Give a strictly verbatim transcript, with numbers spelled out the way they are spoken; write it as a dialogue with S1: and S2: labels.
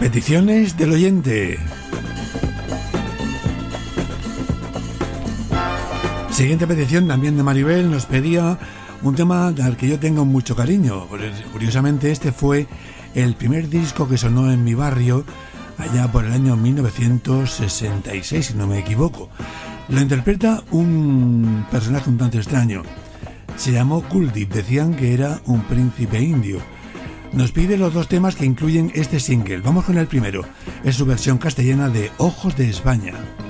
S1: Peticiones del oyente. Siguiente petición también de Maribel, nos pedía un tema al que yo tengo mucho cariño. Curiosamente este fue el primer disco que sonó en mi barrio allá por el año mil novecientos sesenta y seis, si no me equivoco. Lo interpreta un personaje un tanto extraño. Se llamó Kuldip, decían que era un príncipe indio. Nos pide los dos temas que incluyen este single. Vamos con el primero, es su versión castellana de Ojos de España.